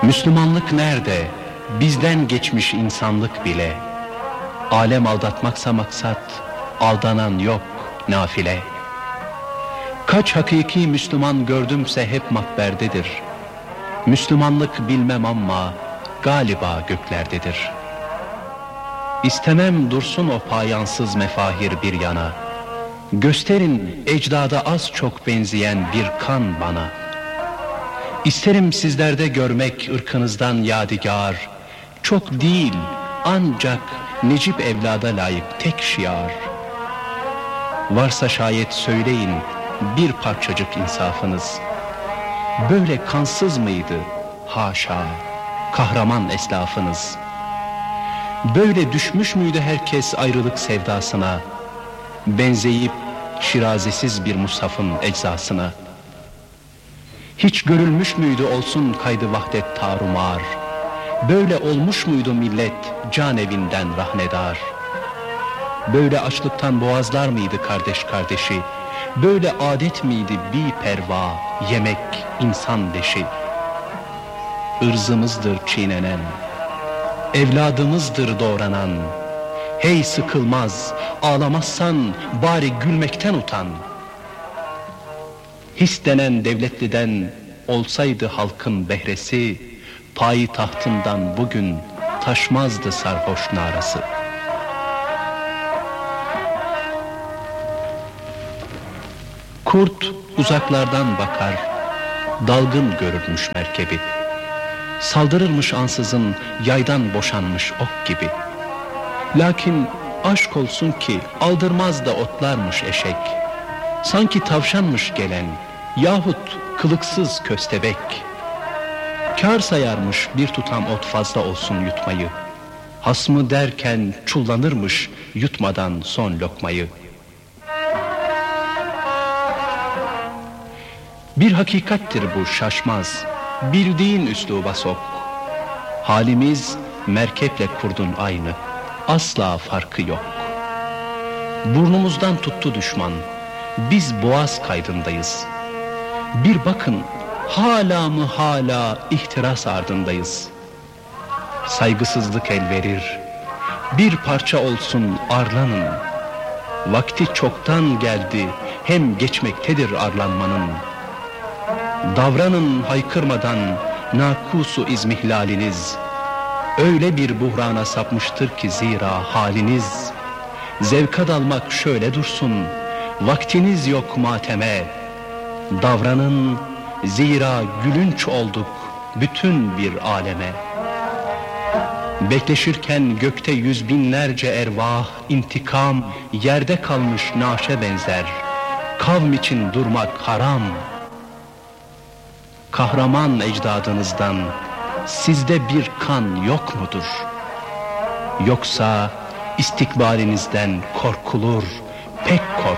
Müslümanlık nerede? Bizden geçmiş insanlık bile. Alem aldatmaksa maksat, aldanan yok nafile. Kaç hakiki Müslüman gördümse hep makberdedir. Müslümanlık bilmem ama galiba göklerdedir. İstemem dursun o payansız mefahir bir yana. Gösterin ecdada az çok benzeyen bir kan bana. İsterim sizlerde görmek ırkınızdan yadigar, çok değil ancak Necip evlada layık tek şiar. Varsa şayet söyleyin bir parçacık insafınız. Böyle kansız mıydı haşa kahraman eslafınız? Böyle düşmüş müydü herkes ayrılık sevdasına, benzeyip şirazesiz bir mushafın eczasına? Hiç görülmüş müydü olsun kaydı vahdet tarumar? Böyle olmuş muydu millet can evinden rahnedar? Böyle açlıktan boğazlar mıydı kardeş kardeşi? Böyle adet miydi bir perva yemek insan leşi? Irzımızdır çiğnenen, evladımızdır doğranan. Hey sıkılmaz, ağlamazsan bari gülmekten utan. His denen devletliden olsaydı halkın behresi, payitahtından bugün taşmazdı sarhoş narası. Kurt uzaklardan bakar, dalgın görürmüş merkebi. Saldırırmış ansızın yaydan boşanmış ok gibi. Lakin aşk olsun ki aldırmaz da otlarmış eşek. Sanki tavşanmış gelen yahut kılıksız köstebek. Kâr sayarmış bir tutam ot fazla olsun yutmayı. Hasmı derken çullanırmış yutmadan son lokmayı. Bir hakikattir bu şaşmaz, bildiğin üsluba sok. Halimiz merkeple kurdun aynı, asla farkı yok. Burnumuzdan tuttu düşman, biz boğaz kaydındayız. Bir bakın, hala mı hala ihtiras ardındayız. Saygısızlık el verir, bir parça olsun arlanın. Vakti çoktan geldi, hem geçmektedir arlanmanın. Davranın haykırmadan nakusu izmihlaliniz. Öyle bir buhrana sapmıştır ki zira haliniz. Zevka dalmak şöyle dursun, vaktiniz yok mateme. Davranın zira gülünç olduk bütün bir aleme. Bekleşirken gökte yüz binlerce ervah, intikam yerde kalmış naşe benzer. Kavm için durmak haram. Kahraman ecdadınızdan sizde bir kan yok mudur? Yoksa istikbalinizden korkulur, pek korkulur.